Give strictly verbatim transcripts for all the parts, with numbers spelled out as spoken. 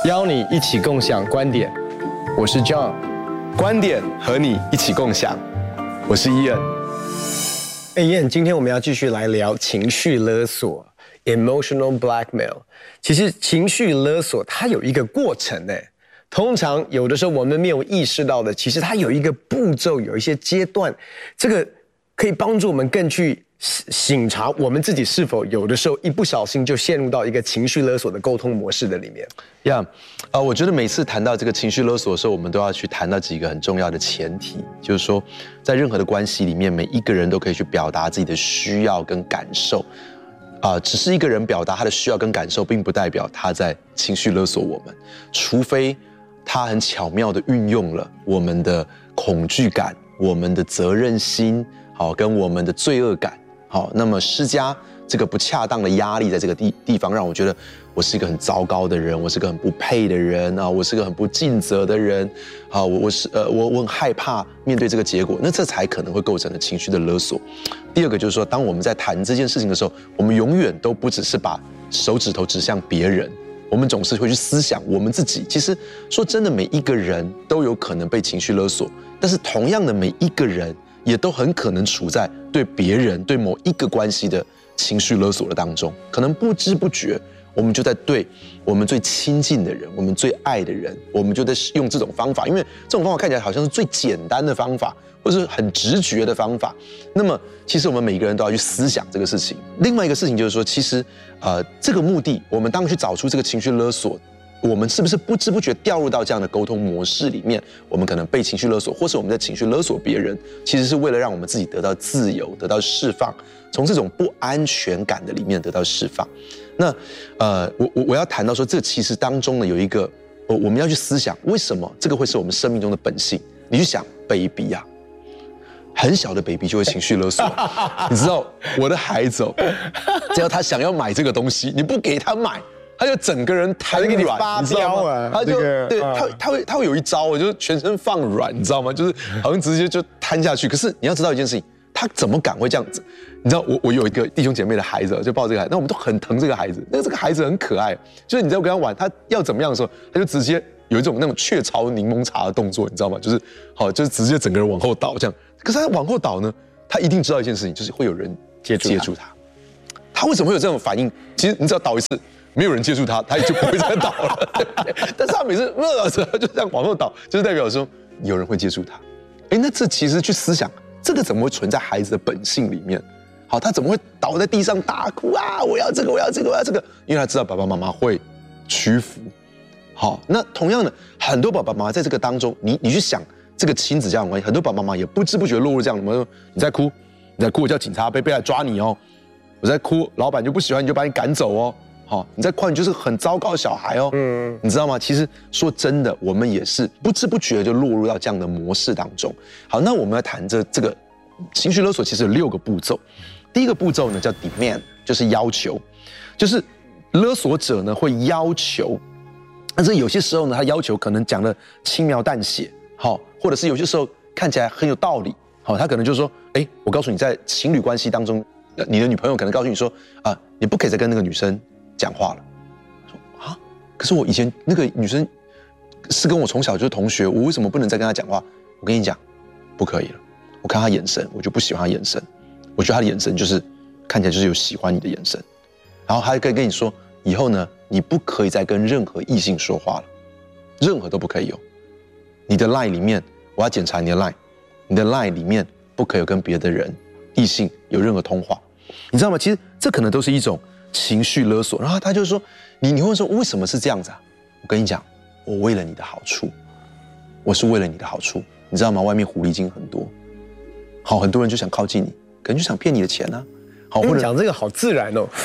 邀你一起共享观点，我是 John， 观点和你一起共享，我是 Ian。 哎 Ian， 今天我们要继续来聊情绪勒索 （emotional blackmail）。其实情绪勒索它有一个过程呢，通常有的时候我们没有意识到的，其实它有一个步骤，有一些阶段，这个可以帮助我们更去省察我们自己是否有的时候一不小心就陷入到一个情绪勒索的沟通模式的里面。 呀，啊，我觉得每次谈到这个情绪勒索的时候，我们都要去谈到几个很重要的前提，就是说，在任何的关系里面，每一个人都可以去表达自己的需要跟感受，啊、呃，只是一个人表达他的需要跟感受，并不代表他在情绪勒索我们，除非他很巧妙地运用了我们的恐惧感、我们的责任心，好，跟我们的罪恶感。好，那么施加这个不恰当的压力在这个地地方，让我觉得我是一个很糟糕的人，我是个很不配的人啊，我是个很不尽责的人啊，我我是呃我我很害怕面对这个结果，那这才可能会构成了情绪的勒索。第二个就是说，当我们在谈这件事情的时候，我们永远都不只是把手指头指向别人，我们总是会去思想我们自己。其实说真的，每一个人都有可能被情绪勒索，但是同样的，每一个人也都很可能处在对别人、对某一个关系的情绪勒索的当中，可能不知不觉，我们就在对我们最亲近的人、我们最爱的人，我们就在用这种方法，因为这种方法看起来好像是最简单的方法，或是很直觉的方法。那么，其实我们每个人都要去思想这个事情。另外一个事情就是说，其实，呃，这个目的，我们当去找出这个情绪勒索，我们是不是不知不觉掉入到这样的沟通模式里面？我们可能被情绪勒索，或是我们在情绪勒索别人，其实是为了让我们自己得到自由、得到释放，从这种不安全感的里面得到释放。那呃，我我我要谈到说，这其实当中呢有一个，我我们要去思想，为什么这个会是我们生命中的本性？你去想 ，baby 啊，很小的 baby 就会情绪勒索，你知道我的孩子哦，只要他想要买这个东西，你不给他买。他就整个人瘫软，你知道吗？他就、这个、对他他会他会有一招，我就是全身放软，你知道吗？就是好像直接就瘫下去。可是你要知道一件事情，他怎么敢会这样子？你知道我我有一个弟兄姐妹的孩子，就抱这个孩子，那我们都很疼这个孩子。那这个孩子很可爱，就是你在跟他玩，他要怎么样的时候，他就直接有一种那种雀巢柠檬茶的动作，你知道吗？就是好，就是直接整个人往后倒这样。可是他往后倒呢，他一定知道一件事情，就是会有人接触接触他。他为什么会有这种反应？其实你只要倒一次。没有人接触他，他也就不会再倒了。对不对？但是他每次热的时候就这样往后倒，就是代表说有人会接触他。哎，那这其实去思想，这个怎么会存在孩子的本性里面？好，他怎么会倒在地上大哭啊？我要这个，我要这个，我要这个，因为他知道爸爸妈妈会屈服。好，那同样的，很多爸爸妈妈在这个当中，你你去想这个亲子这样的关系，很多爸爸妈妈也不知不觉落入这样的。你在哭，你在哭，我叫警察贝贝来抓你哦。我在哭，老板就不喜欢你就把你赶走哦。好，你在哭，你就是很糟糕的小孩哦。嗯，你知道吗？其实说真的，我们也是不知不觉就落入到这样的模式当中。好，那我们来谈这这个情绪勒索，其实有六个步骤。第一个步骤呢叫 demand， 就是要求，就是勒索者呢会要求，但是有些时候呢，他要求可能讲的轻描淡写，好，或者是有些时候看起来很有道理，好，他可能就是说，哎，我告诉你，在情侣关系当中，你的女朋友可能告诉你说，啊，你不可以再跟那个女生讲话了。说啊，可是我以前那个女生是跟我从小就是同学，我为什么不能再跟她讲话？我跟你讲，不可以了。我看她眼神，我就不喜欢她眼神。我觉得她的眼神就是看起来就是有喜欢你的眼神。然后她可以跟你说，以后呢，你不可以再跟任何异性说话了，任何都不可以有。你的 line 里面，我要检查你的 line， 你的 line 里面不可以有跟别的人、异性有任何通话。你知道吗？其实这可能都是一种情绪勒索。然后他就说，你你会说为什么是这样子啊？我跟你讲，我为了你的好处，我是为了你的好处，你知道吗？外面狐狸精很多，好，很多人就想靠近你，可能就想骗你的钱啊。好，或者讲这个好自然哦。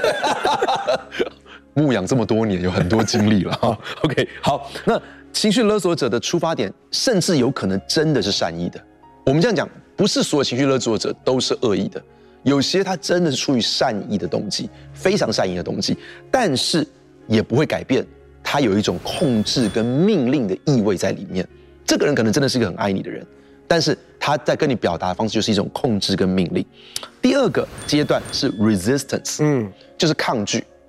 牧养这么多年，有很多经历了哈。OK， 好，那情绪勒索者的出发点，甚至有可能真的是善意的。我们这样讲，不是所有情绪勒索者都是恶意的。有些他真的是出于善意的动机，非常善意的动机，但是也不会改变他有一种控制跟命令的意味在里面。这个人可能真的是一个很爱你的人，但是他在跟你表达的方式就是一种控制跟命令。第二个阶段是 resistance， 嗯，就是抗拒。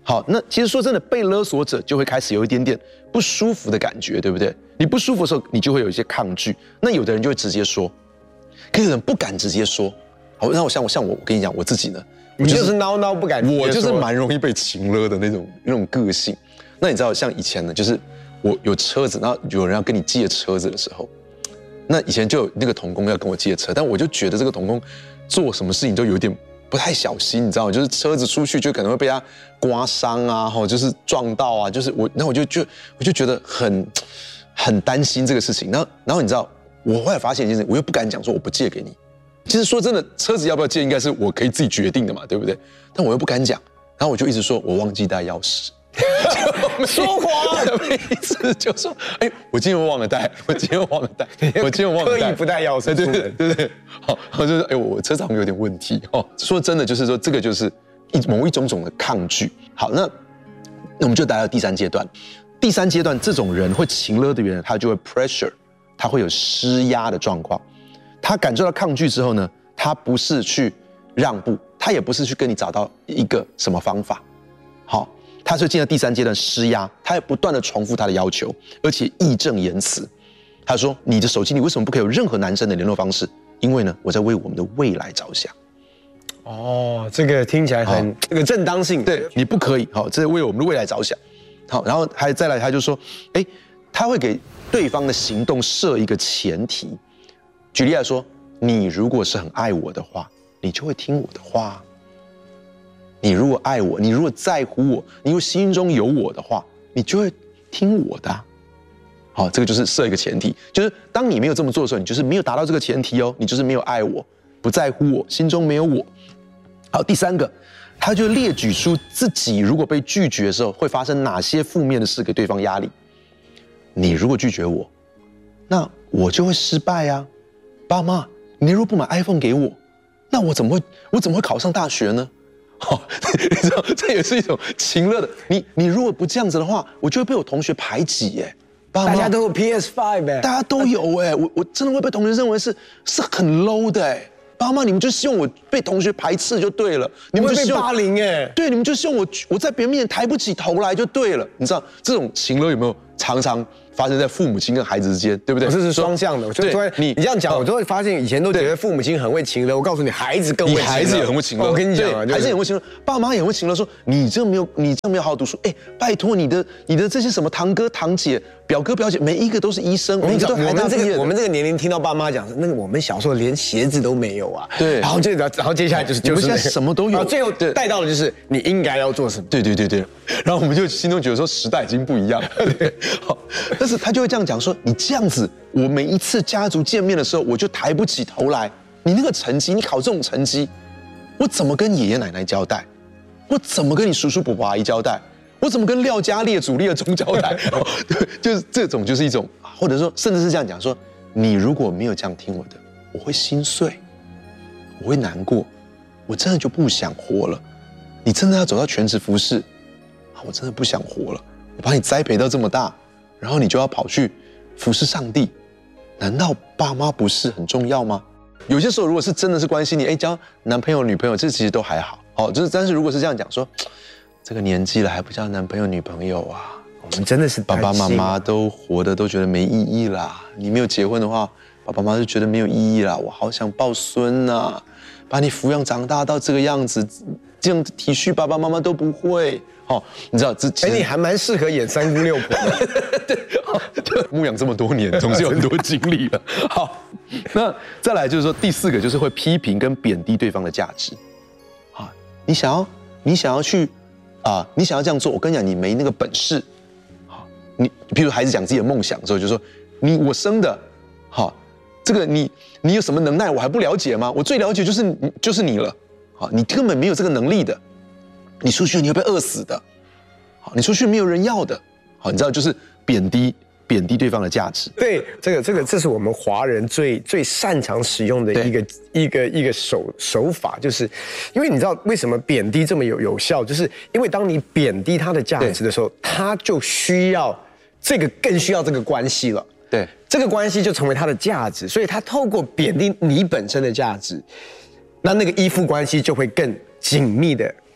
好，那其实说真的，被勒索者就会开始有一点点不舒服的感觉，对不对？你不舒服的时候，你就会有一些抗拒。那有的人就会直接说，可是有人不敢直接说。好，那我像我像我，我跟你讲，我自己呢， 你就是孬孬不敢直接说。 我就是蛮容易被情勒的那种那种个性。那你知道，像以前呢，就是我有车子，然后有人要跟你借车子的时候，那以前就有那个童工要跟我借车，但我就觉得这个童工做什么事情都有点不太小心，你知道吗？就是车子出去就可能会被他刮伤啊，或就是撞到啊，就是我，那我就就我就觉得很很担心这个事情。然后然后你知道，我后来发现一件事，我又不敢讲说我不借给你。其实说真的，车子要不要借，应该是我可以自己决定的嘛，对不对？但我又不敢讲，然后我就一直说我忘记带钥匙。 说谎， 每一次就说，哎，我今天忘了带，我今天忘了带，我今天忘了带， 刻意不带钥匙出门， 对对对，好，然后就是，哎，我车上有点问题哦。说真的，就是说这个就是一某一种种的抗拒。好，那那我们就来到第三阶段。第三阶段，这种人会情勒的人，他就会 pressure， 他会有施压的状况。他感受到抗拒之后呢，他不是去让步，他也不是去跟你找到一个什么方法，好。他就进了第三阶段施压，他也不断的重复他的要求，而且义正言辞。他说：“你的手机里为什么不可以有任何男生的联络方式？因为呢，我在为我们的未来着想。” 哦，这个听起来很这个正当性。 对，你不可以，好，这是为我们的未来着想。好，然后还再来，他就说：“哎，他会给对方的行动设一个前提。举例来说，你如果是很爱我的话，你就会听我的话。”你如果爱我，你如果在乎我，你如果心中有我的话，你就会听我的、啊。好，这个就是设一个前提，就是当你没有这么做的时候，你就是没有达到这个前提哦，你就是没有爱我，不在乎我，心中没有我。好，第三个，他就列举出自己如果被拒绝的时候会发生哪些负面的事给对方压力。你如果拒绝我，那我就会失败啊。爸妈，你如果不买 iPhone 给我，那我怎么会我怎么会考上大学呢？好，你知道这也是一种情勒的。你你如果不这样子的话，我就会被我同学排挤耶。 大家都有 P S 五 哎， 大家都有哎，我我真的会被同学认为是是很 low 的哎。爸妈，你们就希望我被同学排斥就对了，你们就被霸凌哎， 对，你们就希望我我在别人面前抬不起头来就对了。你知道这种情勒有没有常常发生在父母亲跟孩子之间，对不对？ 这是双向的。我就突然你你这样讲，我就会发现以前都觉得父母亲很会情勒，我告诉你，孩子更会情勒， 孩子也很会情勒。 我跟你讲啊， 孩子也很会情勒，爸妈也会情勒，说你这没有你这没有好好读书，哎，拜托你的你的这些什么堂哥堂姐、表哥表姐，每一个都是医生， 每一个都我们这个我们这个年龄听到爸妈讲，那个我们小时候连鞋子都没有啊， 对， 然后就然后接下来就是就是现在什么都有， 然后最后带到的就是你应该要做什么， 对对对对，然后我们就心中觉得说时代已经不一样了，对，好，但是他就会这样讲说，你这样子，我每一次家族见面的时候，我就抬不起头来。你那个成绩，你考这种成绩，我怎么跟爷爷奶奶交代？我怎么跟你叔叔伯伯阿姨交代？我怎么跟廖家列祖列宗交代？对，就是这种，就是一种，或者说，甚至是这样讲说，你如果没有这样听我的，我会心碎，我会难过，我真的就不想活了。你真的要走到全职服侍，我真的不想活了。我把你栽培到这么大，然后你就要跑去服侍上帝，难道爸妈不是很重要吗？有些时候，如果是真的是关心你，哎，交男朋友女朋友，这其实都还好，哦，就是，但是如果是这样讲说，这个年纪了还不交男朋友女朋友啊， 我们真的是爸爸妈妈都活的都觉得没意义啦。你没有结婚的话，爸爸妈妈就觉得没有意义啦。我好想抱孙啊，把你抚养长大到这个样子，这样体恤爸爸妈妈都不会。哦，你知道这哎，你还蛮适合演三姑六婆的， 对，对，牧养这么多年，总是有很多经历了。好，那再来就是说第四个就是会批评跟贬低对方的价值。啊，你想要你想要去啊，你想要这样做，我跟你讲，你没那个本事。好，你比如孩子讲自己的梦想之后，就说你我生的，好，这个你你有什么能耐我还不了解吗？我最了解就是你就是你了。好，你根本没有这个能力的。你出去你会被饿死的，好，你出去没有人要的，好，你知道就是贬低贬低对方的价值。 对，这个这个这是我们华人最最擅长使用的一个一个一个手手法，就是因为你知道为什么贬低这么有有效，就是因为当你贬低他的价值的时候，他就需要这个更需要这个关系了。 对， 这个关系就成为他的价值，所以他透过贬低你本身的价值，那那个依附关系就会更紧密的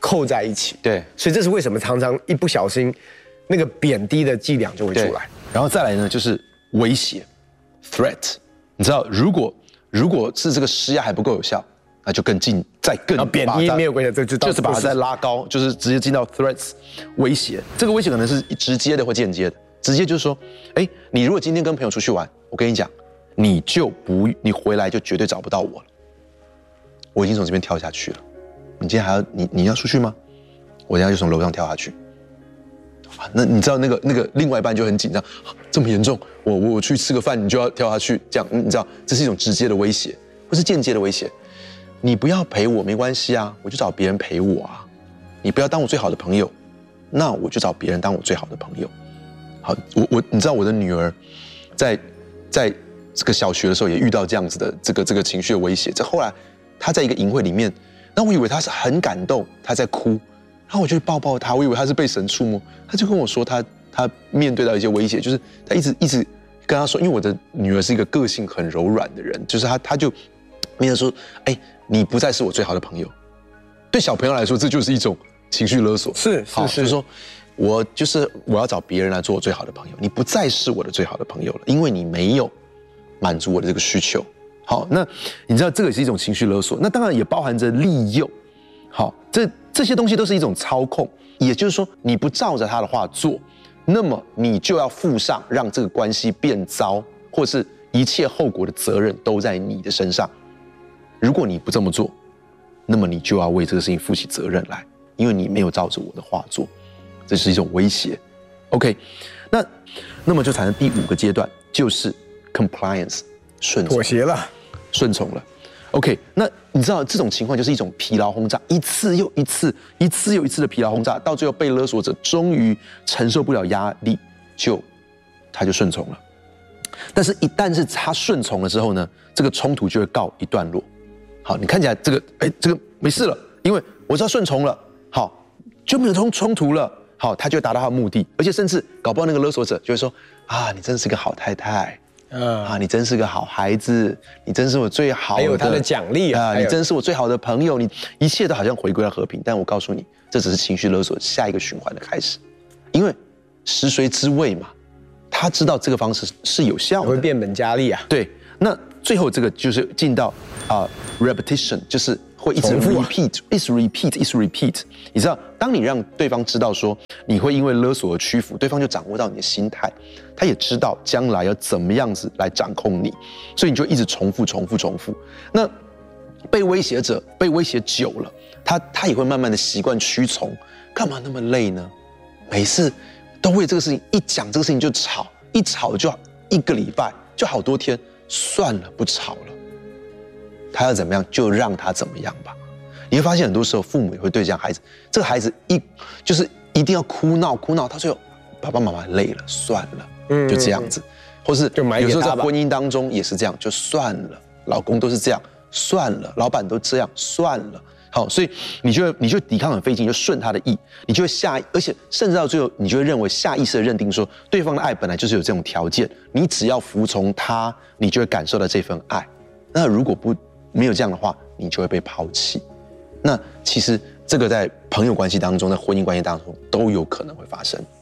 扣在一起。 对， 所以这是为什么常常一不小心，那个贬低的伎俩就会出来。 然后再来呢，就是威胁 ，threat。你知道，如果如果是这个施压还不够有效，那就更进，再更贬低没有关系，这就就是把它再拉高，就是直接进到 threats 威胁。这个威胁可能是直接的或间接的。直接就是说，哎，你如果今天跟朋友出去玩，我跟你讲，你就不，你回来就绝对找不到我了。我已经从这边跳下去了，你今天还要你你要出去吗？我等下就从楼上跳下去。啊，那你知道那个那个另外一半就很紧张，啊，这么严重，我我我去吃个饭，你就要跳下去，这样你知道，这是一种直接的威胁，不是间接的威胁。你不要陪我没关系啊，我就找别人陪我啊。你不要当我最好的朋友，那我就找别人当我最好的朋友。好，我我你知道我的女儿在在这个小学的时候也遇到这样子的这个这个情绪的威胁。这后来她在一个营会里面，那我以为她是很感动，她在哭，然后我就抱抱她，我以为她是被神触摸，她就跟我说她她面对到一些威胁，就是她一直一直跟她说，因为我的女儿是一个个性很柔软的人，就是她她就面对说，哎，你不再是我最好的朋友。对小朋友来说，这就是一种情绪勒索， 是是是， 就是说。我就是我要找别人来做我最好的朋友，你不再是我的最好的朋友了，因为你没有满足我的这个需求。好，那你知道这个也是一种情绪勒索，那当然也包含着利诱。好，这这些东西都是一种操控，也就是说你不照着他的话做，那么你就要负上让这个关系变糟，或是一切后果的责任都在你的身上。如果你不这么做，那么你就要为这个事情负起责任来，因为你没有照着我的话做。这是一种威胁 ，OK， 那那么就产生第五个阶段，就是 compliance， 顺从， 妥协了， 顺从了 ，OK， 那你知道这种情况就是一种疲劳轰炸，一次又一次，一次又一次的疲劳轰炸，到最后被勒索者终于承受不了压力，就他就顺从了。但是，一旦是他顺从了之后呢，这个冲突就会告一段落。好，你看起来这个，哎，这个没事了，因为我知道顺从了，好，就没有冲冲突了。好，他就会达到他的目的，而且甚至搞不好那个勒索者就会说啊，你真是个好太太，嗯、啊，你真是个好孩子，你真是我最好的， 还有他的奖励啊， 啊你真是我最好的朋友，你一切都好像回归了和平。但我告诉你，这只是情绪勒索下一个循环的开始，因为食髓知味嘛，他知道这个方式是有效的， 会变本加厉啊。 对，那最后这个就是进到啊、uh, repetition， 就是会一直 repeat， 一直 repeat， 一直 repeat。你知道，当你让对方知道说你会因为勒索而屈服，对方就掌握到你的心态，他也知道将来要怎么样子来掌控你，所以你就一直重复、重复、重复。那被威胁者被威胁久了，他他也会慢慢的习惯屈从。干嘛那么累呢？每次都为这个事情一讲这个事情就吵，一吵就一个礼拜，就好多天。算了，不吵了。他要怎么样就让他怎么样吧。你会发现很多时候父母也会对这样孩子，这个孩子一就是一定要哭闹哭闹，到最后爸爸妈妈累了，算了，嗯，就这样子。或是有时候在婚姻当中也是这样，就算了，老公都是这样，算了，老板都这样，算了。好，所以你就会你就抵抗很费劲，就顺他的意，你就会下，而且甚至到最后，你就会认为下意识的认定说，对方的爱本来就是有这种条件，你只要服从他，你就会感受到这份爱。那如果不没有这样的话，你就会被抛弃。那其实这个在朋友关系当中，在婚姻关系当中都有可能会发生。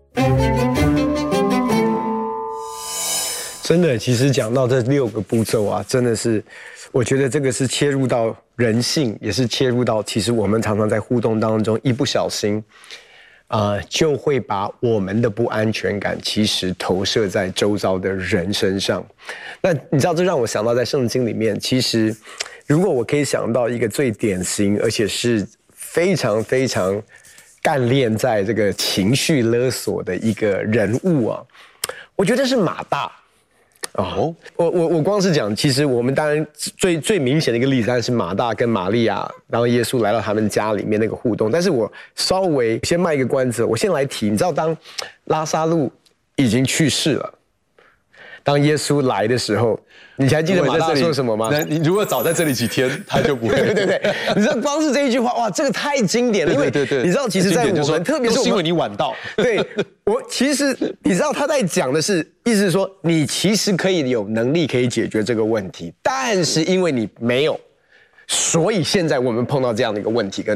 真的，其实讲到这六个步骤啊，真的是，我觉得这个是切入到人性，也是切入到其实我们常常在互动当中一不小心，啊、呃，就会把我们的不安全感其实投射在周遭的人身上。那你知道，这让我想到在圣经里面，其实如果我可以想到一个最典型，而且是非常非常干练在这个情绪勒索的一个人物啊，我觉得是马大。哦，我我我光是讲，其实我们当然最最明显的一个例子，当然是马大跟玛利亚，然后耶稣来到他们家里面那个互动。但是我稍微先卖一个关子，我先来提，你知道当拉撒路已经去世了，当耶稣来的时候，你还记得马大说什么吗？ 你如果早在这里几天，他就不会。 对对对，你知道光是这一句话，哇，这个太经典了，因为对对对，你知道，其实在我们，特别是因为你晚到， 对我其实你知道他在讲的是，意思是说你其实可以有能力可以解决这个问题，但是因为你没有，所以现在我们碰到这样的一个问题跟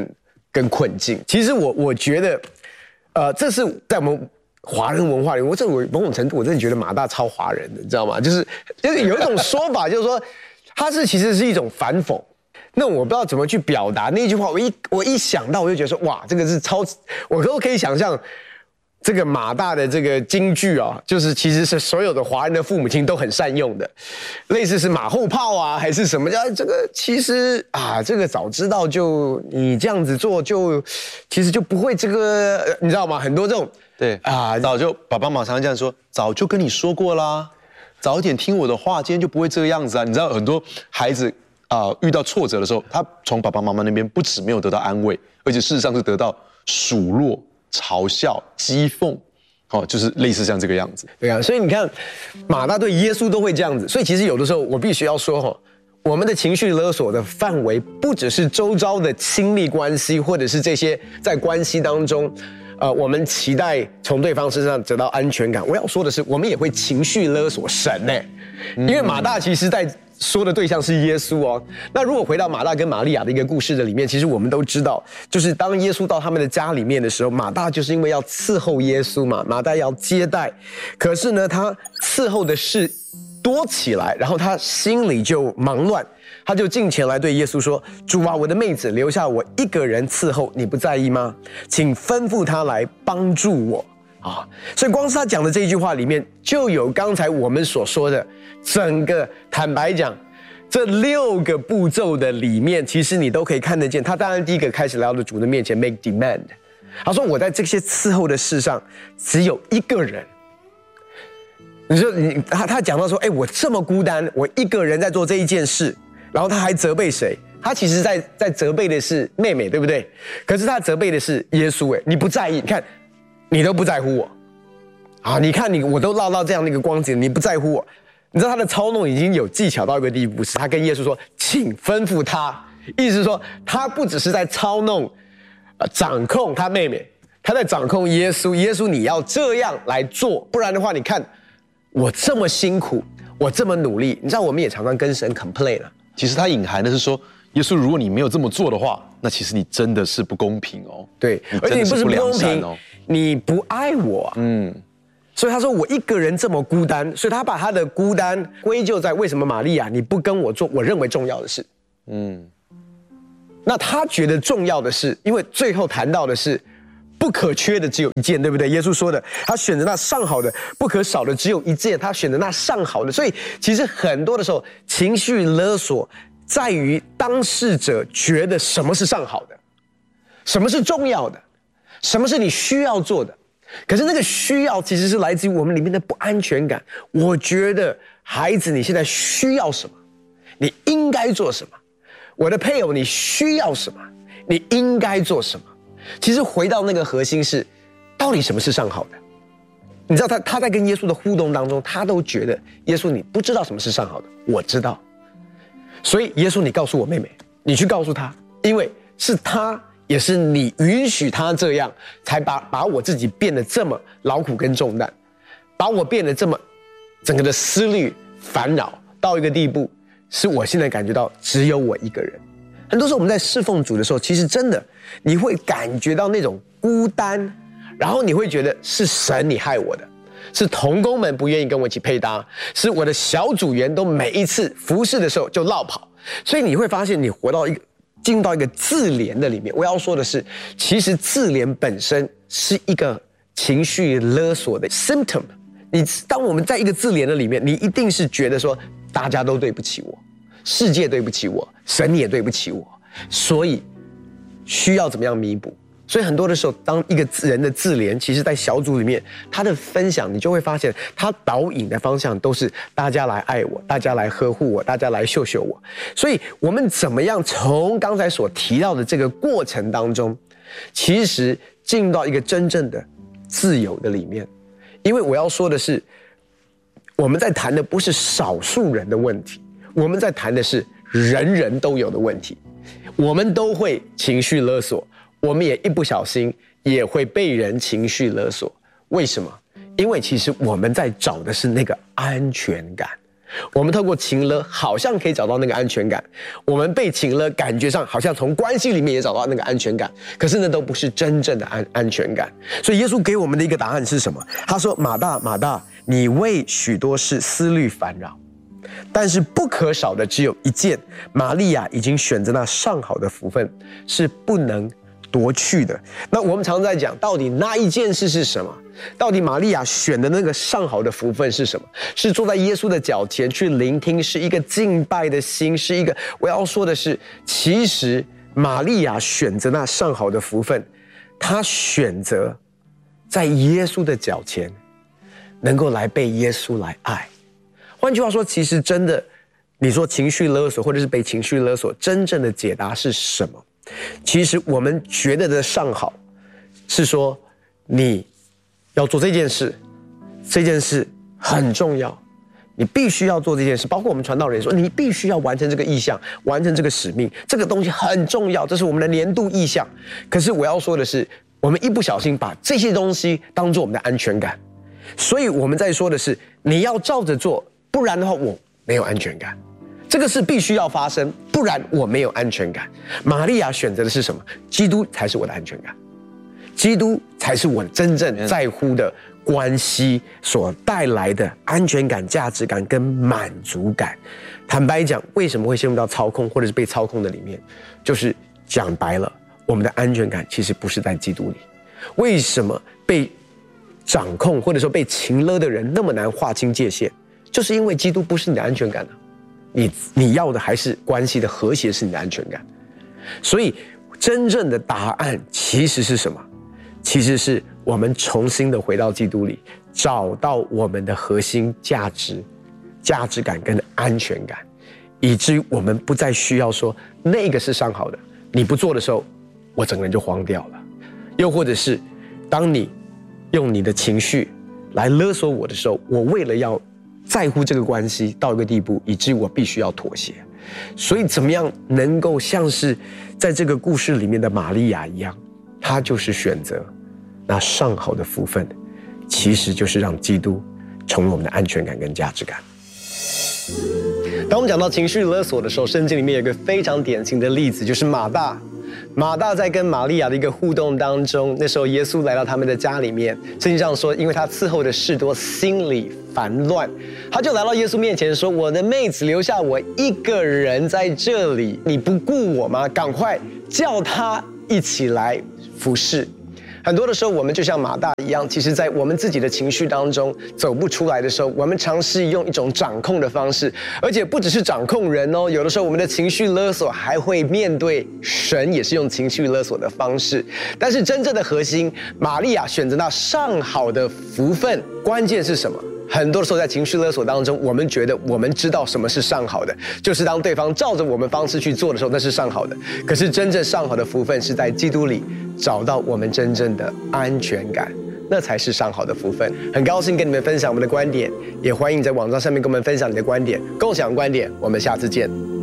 跟困境。其实我我觉得，呃，这是在我们华人文化里，我这我某种程度我真的觉得马大超华人的，你知道吗？就是就是有一种说法，就是说他是其实是一种反讽。那我不知道怎么去表达那句话，我一我一想到我就觉得说，哇，这个是超，我都可以想象这个马大的这个金句啊，就是其实是所有的华人的父母亲都很善用的，类似是马后炮啊，还是什么？啊，这个其实啊，这个早知道就你这样子做就，其实就不会这个，你知道吗？很多这种对啊，早就爸爸妈妈常常这样说，早就跟你说过啦，早一点听我的话，今天就不会这个样子啊。你知道很多孩子。啊、呃，遇到挫折的时候，他从爸爸妈妈那边不止没有得到安慰，而且事实上是得到数落、嘲笑、讥讽，哦，就是类似像这个样子。 对啊，所以你看，马大对耶稣都会这样子，所以其实有的时候我必须要说哈，我们的情绪勒索的范围不只是周遭的亲密关系，或者是这些在关系当中，呃，我们期待从对方身上得到安全感。我要说的是，我们也会情绪勒索神呢、欸，因为马大其实在。说的对象是耶稣哦。那如果回到马大跟玛利亚的一个故事的里面，其实我们都知道，就是当耶稣到他们的家里面的时候，马大就是因为要伺候耶稣嘛，马大要接待，可是呢，他伺候的事多起来，然后他心里就忙乱，他就进前来对耶稣说：“主啊，我的妹子留下我一个人伺候，你不在意吗？请吩咐他来帮助我。”啊，所以光是他讲的这一句话里面，就有刚才我们所说的整个，坦白讲，这六个步骤的里面，其实你都可以看得见。他当然第一个开始来到了主的面前 make demand， 他说我在这些伺候的事上只有一个人。你说你他他讲到说，哎，我这么孤单，我一个人在做这一件事，然后他还责备谁？他其实在在责备的是妹妹，对不对？可是他责备的是耶稣，哎，你不在意，你看。你都不在乎我，啊！你看你，我都落到这样的一个光景，你不在乎我。你知道他的操弄已经有技巧到一个地步，是他跟耶稣说：“请吩咐他。”意思是说，他不只是在操弄、呃、掌控他妹妹，他在掌控耶稣。耶稣，你要这样来做，不然的话，你看我这么辛苦，我这么努力。你知道，我们也常常跟神 complain 啊。 其实他隐含的是说，耶稣，如果你没有这么做的话，那其实你真的是不公平哦。 对，而且你不是不公平哦。你不爱我、啊，嗯，所以他说我一个人这么孤单，所以他把他的孤单归咎在为什么玛利亚你不跟我做我认为重要的事，嗯，那他觉得重要的是，因为最后谈到的是不可缺的只有一件，对不对？耶稣说的，他选择那上好的，不可少的只有一件，他选择那上好的，所以其实很多的时候情绪勒索在于当事者觉得什么是上好的，什么是重要的。什么是你需要做的？可是那个需要其实是来自于我们里面的不安全感。我觉得孩子，你现在需要什么？你应该做什么？我的配偶，你需要什么？你应该做什么？其实回到那个核心是，到底什么是上好的？你知道他他在跟耶稣的互动当中，他都觉得耶稣你不知道什么是上好的，我知道。所以耶稣，你告诉我妹妹，你去告诉她，因为是她。也是你允许他这样，才把把我自己变得这么劳苦跟重担，把我变得这么整个的思虑烦恼到一个地步，是我现在感觉到只有我一个人。很多时候我们在侍奉主的时候，其实真的你会感觉到那种孤单，然后你会觉得是神你害我的，是同工们不愿意跟我一起配搭，是我的小组员都每一次服侍的时候就落跑，所以你会发现你活到一个。进入到一个自怜的里面，我要说的是，其实自怜本身是一个情绪勒索的 symptom。你当我们在一个自怜的里面，你一定是觉得说，大家都对不起我，世界对不起我，神也对不起我，所以需要怎么样弥补？所以很多的时候，当一个人的自怜，其实在小组里面，他的分享，你就会发现，他导引的方向都是大家来爱我，大家来呵护我，大家来秀秀我。所以我们怎么样从刚才所提到的这个过程当中，其实进入到一个真正的自由的里面？因为我要说的是，我们在谈的不是少数人的问题，我们在谈的是人人都有的问题，我们都会情绪勒索。我们也一不小心也会被人情绪勒索，为什么？因为其实我们在找的是那个安全感， 我们透过情勒好像可以找到那个安全感，我们被情勒感觉上好像从关系里面也找到那个安全感，可是那都不是真正的安安全感。所以耶稣给我们的一个答案是什么？他说：马大马大，你为许多事思虑烦扰，但是不可少的只有一件，玛利亚已经选择那上好的福分，是不能夺去的。那我们常在讲，到底那一件事是什么？到底玛利亚选的那个上好的福分是什么？是坐在耶稣的脚前去聆听，是一个敬拜的心，是一个我要说的是，其实玛利亚选择那上好的福分，她选择在耶稣的脚前能够来被耶稣来爱。换句话说，其实真的，你说情绪勒索或者是被情绪勒索，真正的解答是什么？其实我们觉得的上好是说你要做这件事，这件事很重要，你必须要做这件事。包括我们传道人说，你必须要完成这个意向，完成这个使命，这个东西很重要，这是我们的年度意向。可是我要说的是，我们一不小心把这些东西当作我们的安全感，所以我们在说的是，你要照着做，不然的话我没有安全感。这个是必须要发生，不然我没有安全感。玛利亚选择的是什么？基督才是我的安全感，基督才是我真正在乎的关系所带来的安全感、价值感跟满足感。坦白讲，为什么会陷入到操控或者是被操控的里面？就是讲白了，我们的安全感其实不是在基督里。为什么被掌控或者说被情勒的人那么难划清界限？就是因为基督不是你的安全感啊。你你要的还是关系的和谐，是你的安全感。所以真正的答案其实是什么？其实是我们重新的回到基督里，找到我们的核心价值、价值感跟安全感，以至于我们不再需要说那个是上好的，你不做的时候，我整个人就慌掉了。又或者是当你用你的情绪来勒索我的时候，我为了要在乎这个关系到一个地步，以至于我必须要妥协。所以怎么样能够像是在这个故事里面的玛利亚一样，她就是选择那上好的福分，其实就是让基督成为我们的安全感跟价值感。当我们讲到情绪勒索的时候，圣经里面有一个非常典型的例子，就是马大。马大在跟玛利亚的一个互动当中，那时候耶稣来到他们的家里面，圣经上说，因为他伺候的事多，心里烦乱，他就来到耶稣面前说：“我的妹子留下我一个人在这里，你不顾我吗？赶快叫他一起来服侍。”很多的时候，我们就像马大一样，其实在我们自己的情绪当中走不出来的时候，我们尝试用一种掌控的方式，而且不只是掌控人哦，有的时候我们的情绪勒索还会面对神，也是用情绪勒索的方式。但是真正的核心，玛利亚选择那上好的福分，关键是什么？很多的时候在情绪勒索当中，我们觉得我们知道什么是上好的，就是当对方照着我们方式去做的时候，那是上好的。可是真正上好的福分是在基督里找到我们真正的安全感，那才是上好的福分。很高兴跟你们分享我们的观点，也欢迎你在网站上面跟我们分享你的观点，共享观点。我们下次见。